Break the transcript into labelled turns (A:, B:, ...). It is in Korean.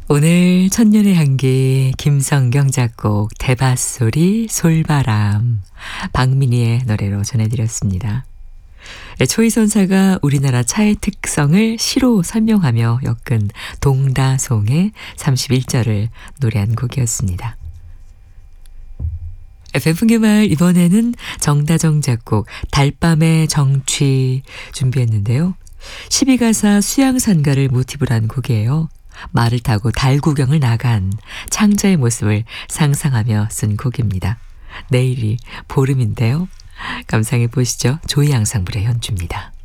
A: 오늘 천년의 향기 김성경 작곡 대밭소리 솔바람 박민희의 노래로 전해드렸습니다. 초이선사가 우리나라 차의 특성을 시로 설명하며 엮은 동다송의 31절을 노래한 곡이었습니다. FM풍경마을 이번에는 정다정 작곡 달밤의 정취 준비했는데요. 12가사 수양산가를 모티브로 한 곡이에요. 말을 타고 달 구경을 나간 창자의 모습을 상상하며 쓴 곡입니다. 내일이 보름인데요. 감상해 보시죠. 조이앙상블의 연주입니다.